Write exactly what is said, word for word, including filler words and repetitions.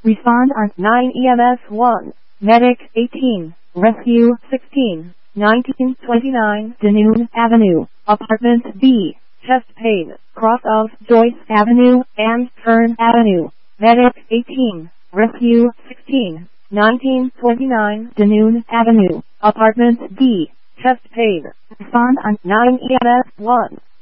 Respond on nine E M S one. Medic eighteen. Rescue sixteen. nineteen twenty-nine Danoon Avenue, Apartment B. Chest pain, cross of Joyce Avenue and Fern Avenue. Medic eighteen. Rescue sixteen. nineteen twenty-nine Danoon Avenue, Apartment B. Chest pain. Respond on nine E M S one.